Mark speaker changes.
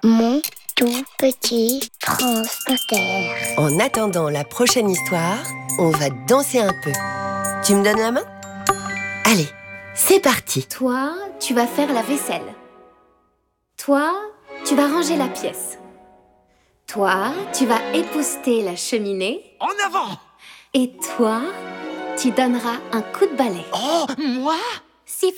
Speaker 1: Mon tout petit France Inter.
Speaker 2: En attendant la prochaine histoire, on va danser un peu. Tu me donnes la main? Allez, c'est parti.
Speaker 3: Toi, tu vas faire la vaisselle. Toi, tu vas ranger la pièce. Toi, tu vas épousseter la cheminée.
Speaker 4: En avant!
Speaker 3: Et toi, tu donneras un coup de balai.
Speaker 4: Oh, moi?
Speaker 3: Si